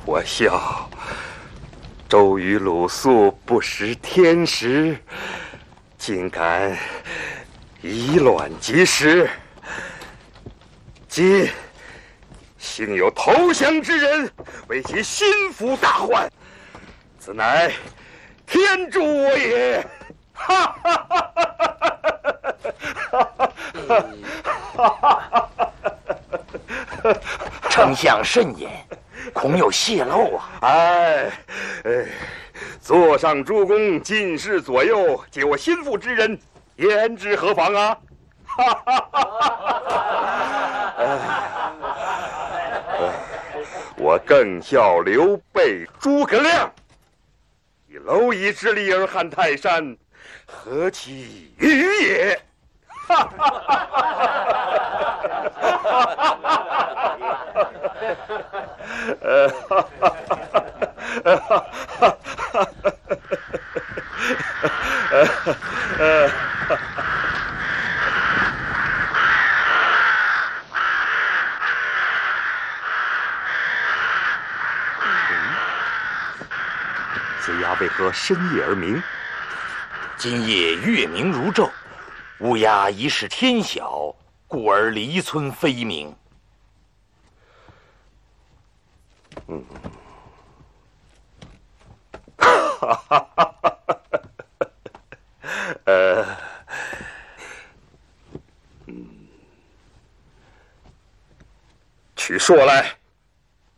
我笑周瑜鲁肃不识天时，竟敢以卵击石。今幸有投降之人，为其心腹大患，此乃天助我也。哈哈哈哈哈！ 丞相慎言，恐有泄露啊！ 座上诸公、进士左右，皆我心腹之人，言之何妨啊？我更效刘备、诸葛亮，以蝼蚁之力而撼泰山，何其愚也！此鸦为何深夜而鸣？ 今夜月明如昼，乌鸦疑是天晓，故而离村飞鸣。 取槊来。